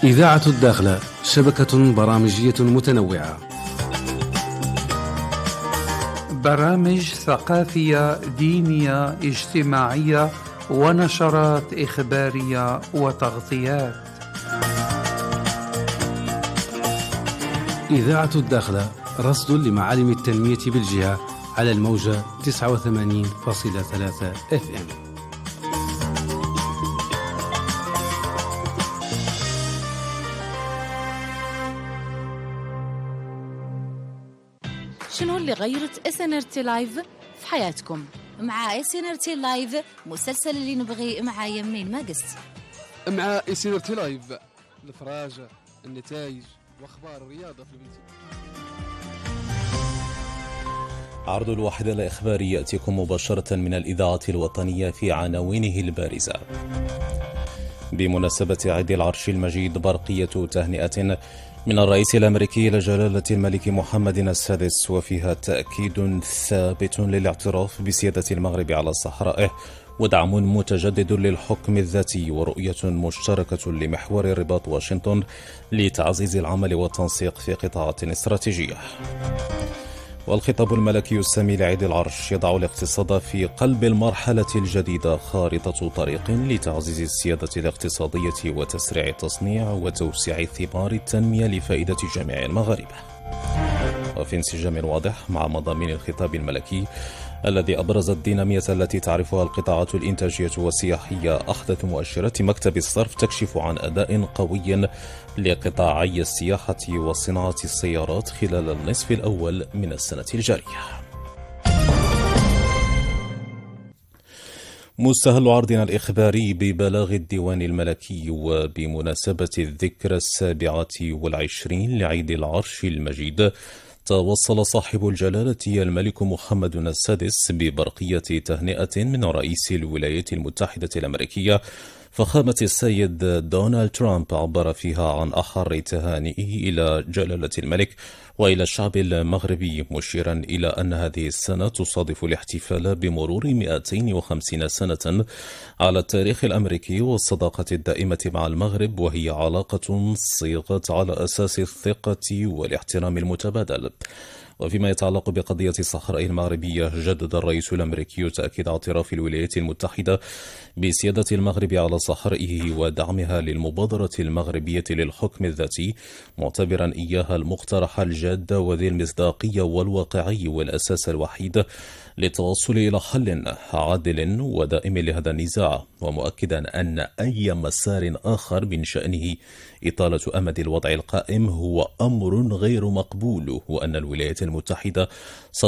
إذاعة الداخلة شبكة برامجية متنوعة، برامج ثقافية دينية اجتماعية ونشرات إخبارية وتغطيات. إذاعة الداخلة رصد لمعالم التنمية بالجهة على الموجة 89.3 FM. شنو اللي غيرت SNRT لايف في حياتكم؟ مع SNRT لايف مسلسل اللي نبغي مع يمين ما قست. مع SNRT لايف الفراج، النتائج واخبار الرياضه في البيت. عرض الواحدة الإخباري يأتيكم مباشرة من الإذاعة الوطنية في عناوينه البارزة. بمناسبة عيد العرش المجيد برقية تهنئة من الرئيس الأمريكي لجلالة الملك محمد السادس، وفيها تأكيد ثابت للاعتراف بسيادة المغرب على صحرائه ودعم متجدد للحكم الذاتي ورؤية مشتركة لمحور رباط واشنطن لتعزيز العمل والتنسيق في قطاعات استراتيجية. والخطاب الملكي السامي لعيد العرش يضع الاقتصاد في قلب المرحلة الجديدة، خارطة طريق لتعزيز السيادة الاقتصادية وتسريع التصنيع وتوسيع ثمار التنمية لفائدة جميع المغاربة. وفي انسجام واضح مع مضامين الخطاب الملكي الذي أبرز الدينامية التي تعرفها القطاعات الإنتاجية والسياحية، أحدث مؤشرات مكتب الصرف تكشف عن أداء قوي لقطاعي السياحة وصناعة السيارات خلال النصف الأول من السنة الجارية. مستهل عرضنا الإخباري ببلاغ الديوان الملكي وبمناسبة الذكرى 27 لعيد العرش المجيد، توصل صاحب الجلالة الملك محمد السادس ببرقية تهنئة من رئيس الولايات المتحدة الأمريكية فخامة السيد دونالد ترامب، عبر فيها عن أحر تهانئه إلى جلالة الملك وإلى الشعب المغربي، مشيرا إلى أن هذه السنة تصادف الاحتفال بمرور 250 سنة على التاريخ الأمريكي والصداقة الدائمة مع المغرب، وهي علاقة صيغت على أساس الثقة والاحترام المتبادل. وفيما يتعلق بقضية الصحراء المغربية، جدد الرئيس الأمريكي تأكيد اعتراف الولايات المتحدة بسيادة المغرب على صحرائه ودعمها للمبادرة المغربية للحكم الذاتي، معتبرا إياها المقترح الجاد وذي المصداقية والواقعي والأساس الوحيد للتوصل إلى حل عادل ودائم لهذا النزاع، ومؤكدا أن أي مسار آخر من شأنه إطالة أمد الوضع القائم هو أمر غير مقبول، وأن الولايات المتحدة